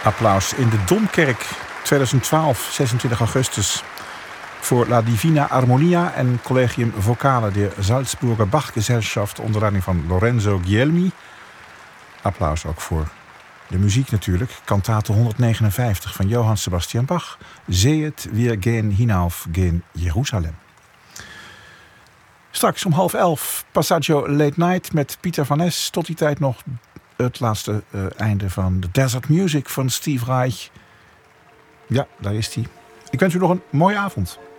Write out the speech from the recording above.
Applaus in de Domkerk 2012, 26 augustus. Voor La Divina Armonia en Collegium Vocale de Salzburger Bachgesellschaft onder leiding van Lorenzo Guglielmi. Applaus ook voor de muziek natuurlijk. Kantate 159 van Johann Sebastian Bach. Sehet, wir gehen hinauf gen Jeruzalem. Straks om 10:30 Passaggio Late Night met Pieter van Es. Tot die tijd nog het laatste einde van de Desert Music van Steve Reich. Ja, daar is hij. Ik wens u nog een mooie avond.